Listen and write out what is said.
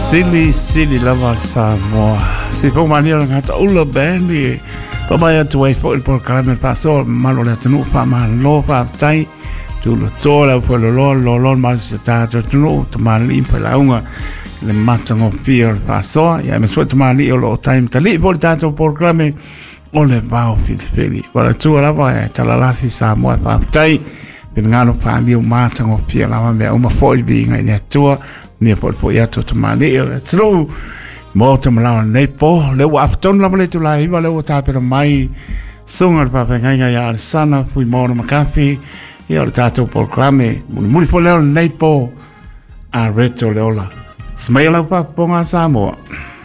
Sili lava Samoa. Se po mani o ngata ula bandi. Pamaya tuai fo il programa paso malo le tunu fa malo fa tai. Tu lo tola fo lo mal se ta tu tu mali pa launga le matango pia paso ya me suo mali o lo time tali fo il programa o le bao fili. Ora tu lava talalasi Samoa fa tai. Ngano pa mi o matango pia lava me uma fo bi ngai le tua ni po ya to mali slow mo te mala nei po le wa afton la le tu la iba le ta pero mai sunga pa pe ngai ya sana fui mo na kafi e o tato proclame muri fo le nei po a reto le ola smaila pa ponga Samoa.